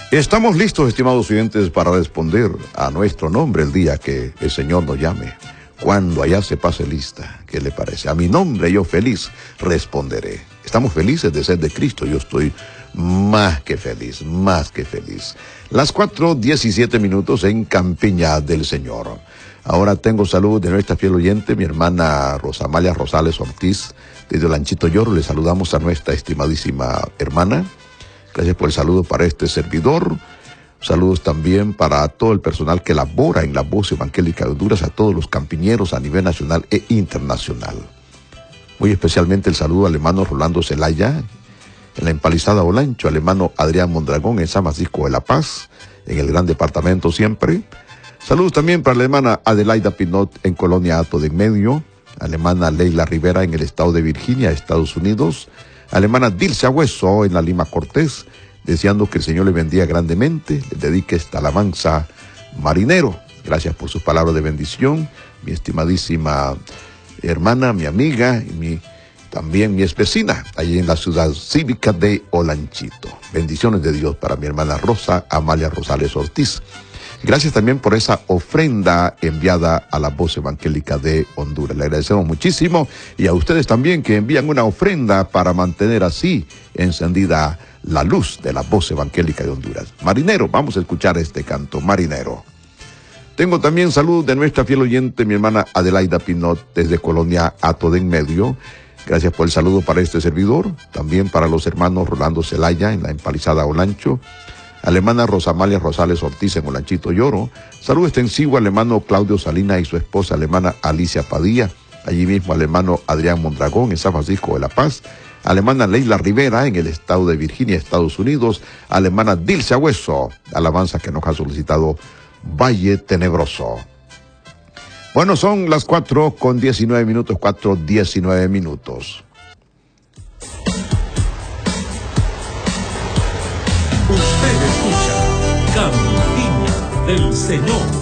Estamos listos, estimados oyentes, para responder a nuestro nombre el día que el Señor nos llame. Cuando allá se pase lista, ¿qué le parece? A mi nombre yo feliz responderé. Estamos felices de ser de Cristo. Yo estoy más que feliz, más que feliz. Las 4:17 en Campiña del Señor. Ahora tengo salud de nuestra fiel oyente, mi hermana Rosamalia Rosales Ortiz, desde Olanchito Lloro. Le saludamos a nuestra estimadísima hermana. Gracias por el saludo para este servidor. Saludos también para todo el personal que labora en la Voz Evangélica de Honduras, a todos los campiñeros a nivel nacional e internacional. Muy especialmente el saludo al hermano Rolando Zelaya, en la empalizada Olancho, al hermano Adrián Mondragón en San Francisco de la Paz, en el gran departamento siempre. Saludos también para la hermana Adelaida Pinot en Colonia Hato de Medio, a la hermana Leila Rivera en el estado de Virginia, Estados Unidos, a la hermana Dilce Agüeso en la Lima Cortés, deseando que el Señor le bendiga grandemente. Le dedique esta alabanza, Marinero. Gracias por sus palabras de bendición, mi estimadísima hermana, mi amiga y también mi vecina, allí en la ciudad cívica de Olanchito. Bendiciones de Dios para mi hermana Rosa Amalia Rosales Ortiz. Gracias también por esa ofrenda enviada a la Voz Evangélica de Honduras. Le agradecemos muchísimo, y a ustedes también que envían una ofrenda para mantener así encendida la luz de la Voz Evangélica de Honduras. Marinero, vamos a escuchar este canto, Marinero. Tengo también salud de nuestra fiel oyente, mi hermana Adelaida Pinot, desde Colonia Hato de en Medio. Gracias por el saludo para este servidor. También para los hermanos Rolando Zelaya en la empalizada Olancho, a la hermana Rosamalia Rosales Ortiz en Olanchito Lloro. Saludo extensivo al hermano Claudio Salinas y su esposa, la hermana Alicia Padilla. Allí mismo al hermano Adrián Mondragón en San Francisco de la Paz. A la hermana Leila Rivera en el estado de Virginia, Estados Unidos. A la hermana Dilce Agüeso, alabanza que nos ha solicitado Valle Tenebroso. Bueno, son las 4:19, 4:19. Usted escucha Campiña del Señor.